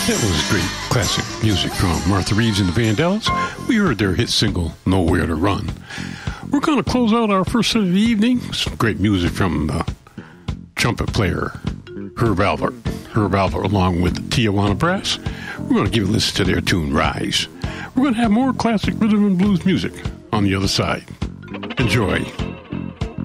That was great classic music from Martha Reeves and the Vandellas. We heard their hit single, Nowhere to Run. We're going to close out our first set of the evening. Some great music from the trumpet player, Herb Alpert. Herb Alpert along with the Tijuana Brass. We're going to give a listen to their tune, Rise. We're going to have more classic rhythm and blues music on the other side. Enjoy.